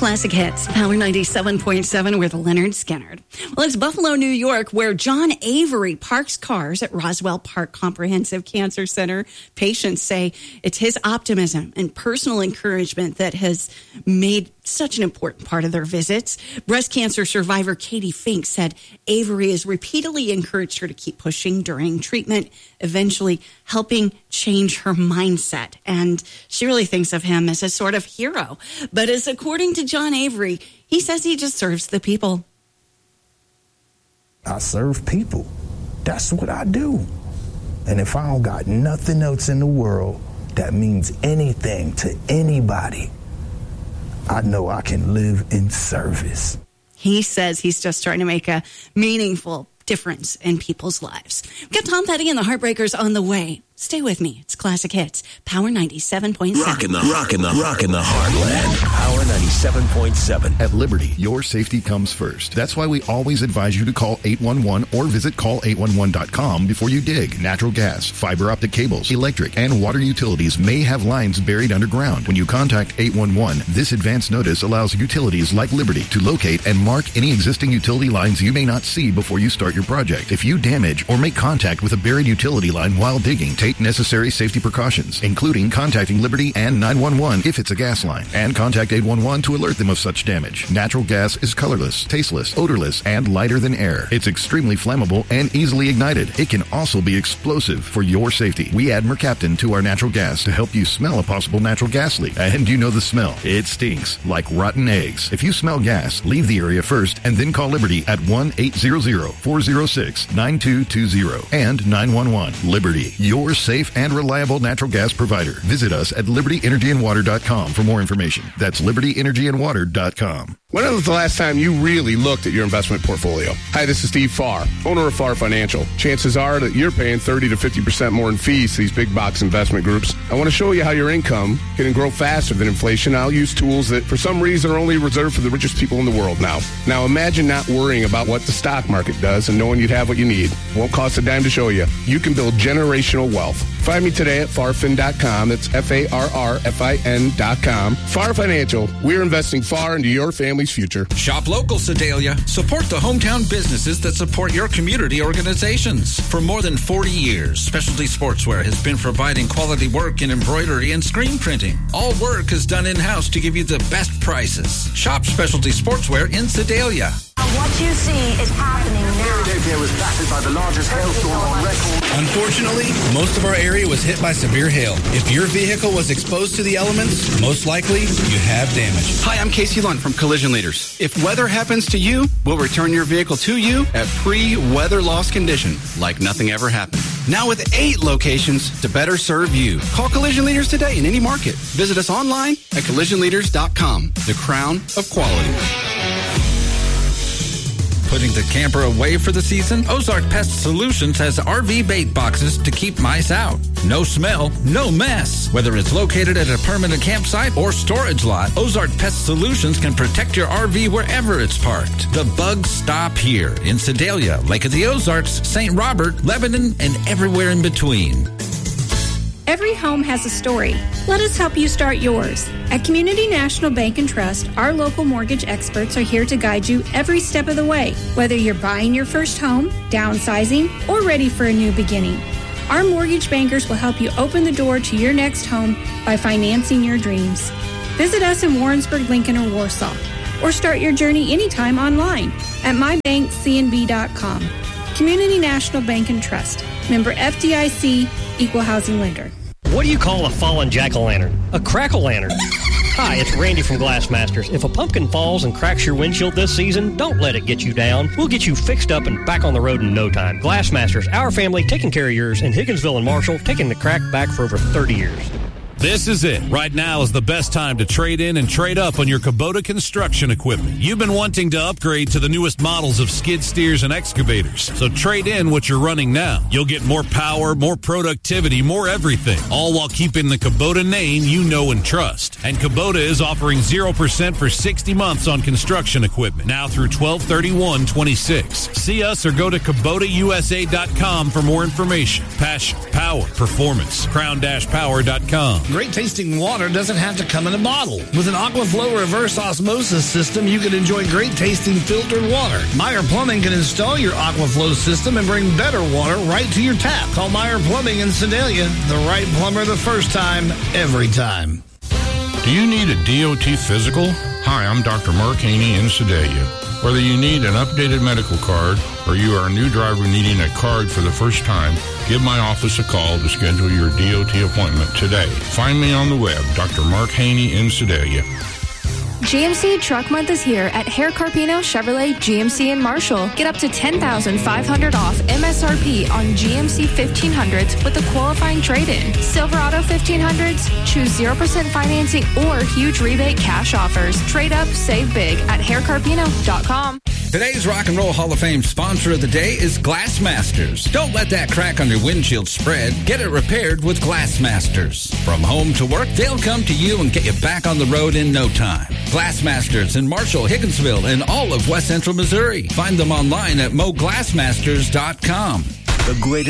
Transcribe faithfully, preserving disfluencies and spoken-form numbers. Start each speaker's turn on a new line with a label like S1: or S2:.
S1: Classic Hits, Power ninety-seven point seven with Leonard Skinner. Well, it's Buffalo, New York, where John Avery parks cars at Roswell Park Comprehensive Cancer Center. Patients say it's his optimism and personal encouragement that has made such an important part of their visits. Breast cancer survivor Katie Fink said Avery has repeatedly encouraged her to keep pushing during treatment, eventually helping change her mindset. And she really thinks of him as a sort of hero. But as according to John Avery, he says he just serves the people.
S2: I serve people. That's what I do. And if I don't got nothing else in the world that means anything to anybody, I know I can live in service.
S1: He says he's just trying to make a meaningful difference in people's lives. We've got Tom Petty and the Heartbreakers on the way. Stay with me. It's Classic Hits, Power ninety-seven point seven.
S3: Rockin' the, rockin' the, rockin' the heartland. Power ninety-seven point seven.
S4: At Liberty, your safety comes first. That's why we always advise you to call eight one one or visit call eight one one dot com before you dig. Natural gas, fiber optic cables, electric, and water utilities may have lines buried underground. When you contact eight one one, this advance notice allows utilities like Liberty to locate and mark any existing utility lines you may not see before you start your project. If you damage or make contact with a buried utility line while digging, take necessary safety precautions, including contacting Liberty and nine one one if it's a gas line, and contact eight one one to alert them of such damage. Natural gas is colorless, tasteless, odorless, and lighter than air. It's extremely flammable and easily ignited. It can also be explosive. For your safety, we add mercaptan to our natural gas to help you smell a possible natural gas leak. And you know the smell. It stinks like rotten eggs. If you smell gas, leave the area first and then call Liberty at one eight hundred, four oh six, nine two two zero and nine one one. Liberty, your safe and reliable natural gas provider. Visit us at liberty energy and water dot com for more information. That's liberty energy and water dot com.
S5: When was the last time you really looked at your investment portfolio? Hi, this is Steve Farr, owner of Farr Financial. Chances are that you're paying thirty to fifty percent more in fees to these big box investment groups. I want to show you how your income can grow faster than inflation. I'll use tools that for some reason are only reserved for the richest people in the world now. Now imagine not worrying about what the stock market does and knowing you'd have what you need. Won't cost a dime to show you. You can build generational wealth. Find me today at farfin dot com. That's F A R R F I N dot com. Farr Financial. We're investing far into your family's future.
S6: Shop local, Sedalia. Support the hometown businesses that support your community organizations. For more than forty years, Specialty Sportswear has been providing quality work in embroidery and screen printing. All work is done in-house to give you the best prices. Shop Specialty Sportswear in Sedalia.
S7: What you see is happening now.
S3: Philadelphia was battered by the largest hailstorm on record.
S8: Unfortunately, most of our area was hit by severe hail. If your vehicle was exposed to the elements, most likely you have damage.
S9: Hi, I'm Casey Lund from Collision Leaders. If weather happens to you, we'll return your vehicle to you at pre-weather loss condition, like nothing ever happened. Now with eight locations to better serve you. Call Collision Leaders today in any market. Visit us online at collision leaders dot com. The crown of quality.
S6: Putting the camper away for the season? Ozark Pest Solutions has R V bait boxes to keep mice out. No smell, no mess. Whether it's located at a permanent campsite or storage lot, Ozark Pest Solutions can protect your R V wherever it's parked. The bugs stop here in Sedalia, Lake of the Ozarks, Saint Robert, Lebanon, and everywhere in between.
S10: Every home has a story. Let us help you start yours. At Community National Bank and Trust, our local mortgage experts are here to guide you every step of the way, whether you're buying your first home, downsizing, or ready for a new beginning. Our mortgage bankers will help you open the door to your next home by financing your dreams. Visit us in Warrensburg, Lincoln, or Warsaw, or start your journey anytime online at my bank c n b dot com. Community National Bank and Trust. Member F D I C, Equal Housing Lender.
S11: What do you call a fallen jack-o'-lantern? A crack-o'-lantern. Hi, it's Randy from Glassmasters. If a pumpkin falls and cracks your windshield this season, don't let it get you down. We'll get you fixed up and back on the road in no time. Glassmasters, our family taking care of yours, in Higginsville and Marshall, taking the crack back for over thirty years.
S12: This is it. Right now is the best time to trade in and trade up on your Kubota construction equipment. You've been wanting to upgrade to the newest models of skid steers and excavators. So trade in what you're running now. You'll get more power, more productivity, more everything, all while keeping the Kubota name you know and trust. And Kubota is offering zero percent for sixty months on construction equipment, now through twelve thirty-one twenty-six. See us or go to Kubota U S A dot com for more information. Passion, power, performance. crown dash power dot com.
S13: Great tasting water doesn't have to come in a bottle. With an Aquaflow reverse osmosis system, you can enjoy great tasting filtered water. Meyer Plumbing can install your Aquaflow system and bring better water right to your tap. Call Meyer Plumbing in Sedalia. The right plumber the first time, every time.
S14: Do you need a D O T physical? Hi, I'm Doctor Mark Haney in Sedalia. Whether you need an updated medical card or you are a new driver needing a card for the first time, give my office a call to schedule your D O T appointment today. Find me on the web, Doctor Mark Haney in Sedalia.
S15: G M C Truck Month is here at Hair Carpino Chevrolet G M C in Marshall. Get up to ten thousand five hundred dollars off M S R P on G M C fifteen hundreds with a qualifying trade-in. Silverado fifteen hundreds, choose zero percent financing or huge rebate cash offers. Trade up, save big at hair carpino dot com.
S6: Today's Rock and Roll Hall of Fame sponsor of the day is Glassmasters. Don't let that crack on your windshield spread. Get it repaired with Glassmasters. From home to work, they'll come to you and get you back on the road in no time. Glassmasters in Marshall, Higginsville, and all of West Central Missouri. Find them online at mo glassmasters dot com.
S3: The greatest